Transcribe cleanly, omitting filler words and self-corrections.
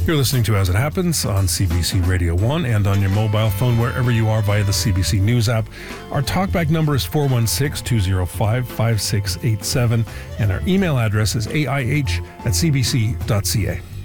You're listening to As It Happens on CBC Radio 1 and on your mobile phone wherever you are via the CBC News app. Our talkback number is 416-205-5687 and our email address is aih@cbc.ca.